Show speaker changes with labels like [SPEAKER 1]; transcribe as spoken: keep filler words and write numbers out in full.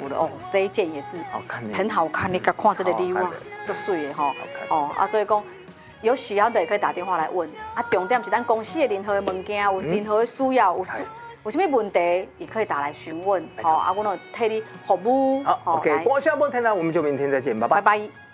[SPEAKER 1] 的哦，这一件也是
[SPEAKER 2] 好看的，
[SPEAKER 1] 很好看，你看看这个礼物啊，这水的吼，哦啊，所以讲有需要的也可以打电话来问啊。重点是咱公司的任何的物件，有任何的需要，有有什么问题也可以打来询问，好啊，我能替你服务。
[SPEAKER 2] 好 ，OK， 光下播台呢，我们就明天再见，拜拜，
[SPEAKER 1] 拜拜。